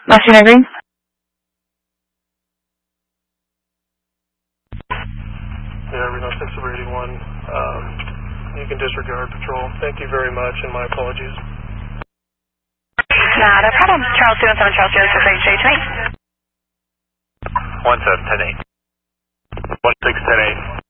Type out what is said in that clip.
Machine Green. Yeah, Reno 6 over 81. You can disregard patrol. Thank you very much, and my apologies. Not a problem. Charles 217, Charles 06, 8 to me. 17, 10-8. 16, 10-8.